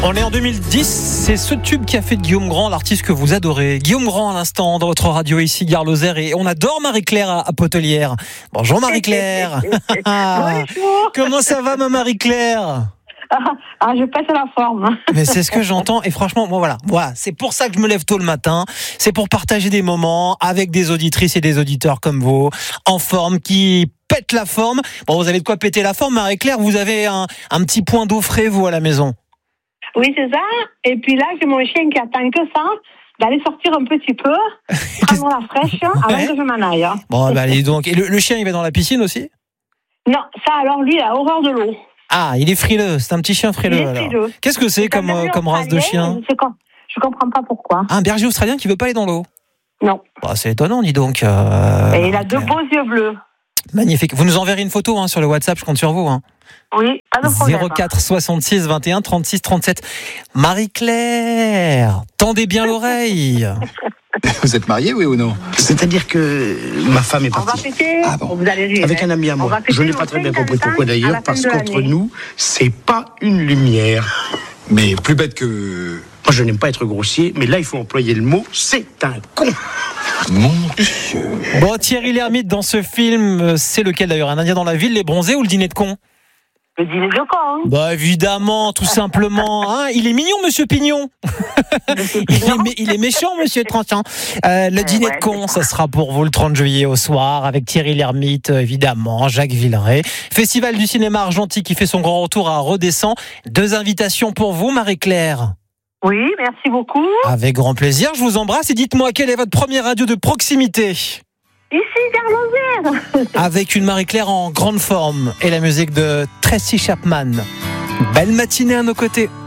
On est en 2010, c'est ce tube qui a fait de Guillaume Grand l'artiste que vous adorez. Guillaume Grand à l'instant dans votre radio ici, Gare Lozère, et on adore Marie-Claire à Potelière. Bonjour Marie-Claire. Bonjour. Comment ça va ma Marie-Claire? Je pète la forme. Mais c'est ce que j'entends, et franchement, moi voilà, c'est pour ça que je me lève tôt le matin, c'est pour partager des moments avec des auditrices et des auditeurs comme vous, en forme, qui pètent la forme. Bon, vous avez de quoi péter la forme, Marie-Claire, vous avez un petit point d'eau frais, vous, à la maison. Oui, c'est ça. Et puis là, j'ai mon chien qui attend que ça, d'aller sortir un petit peu, prendre la fraîche, avant que je m'en aille. Bon, allez donc. Et le chien, il va dans la piscine aussi? Non, ça alors, lui, il a horreur de l'eau. Ah, il est frileux, c'est un petit chien frileux. Il est alors. frileux. Qu'est-ce que c'est comme race de chien? Je comprends pas pourquoi. Un berger australien qui veut pas aller dans l'eau? Non. Bah, c'est étonnant, dis donc. Et il a deux beaux yeux bleus. Magnifique. Vous nous enverrez une photo sur le WhatsApp, je compte sur vous. Oui, pas de problème. 04 66 21 36 37. Marie-Claire, tendez bien l'oreille. Vous êtes mariés, oui ou non? C'est-à-dire que ma femme est On va partie fêter, vous allez rire. avec un ami à moi. Je n'ai pas très bien compris pourquoi d'ailleurs, parce qu'entre nous, c'est pas une lumière. Mais plus bête que... Moi, je n'aime pas être grossier, mais là, il faut employer le mot, c'est un con. Mon Dieu. Bon, Thierry Lhermitte dans ce film, c'est lequel d'ailleurs? Un Indien dans la ville, Les Bronzés ou Le Dîner de con? Le dîner de con. Bah évidemment, tout simplement. Il est mignon, Monsieur Pignon. il est méchant, Monsieur Tranchant. Le dîner de con, ça sera pour vous le 30 juillet au soir, avec Thierry Lhermitte, évidemment, Jacques Villeray. Festival du cinéma argentique qui fait son grand retour à Redescends. 2 invitations pour vous, Marie-Claire. Oui, merci beaucoup. Avec grand plaisir, je vous embrasse et dites-moi quelle est votre première radio de proximité. Ici, Gare Lozère. Avec une Marie-Claire en grande forme et la musique de Tracy Chapman. Belle matinée à nos côtés.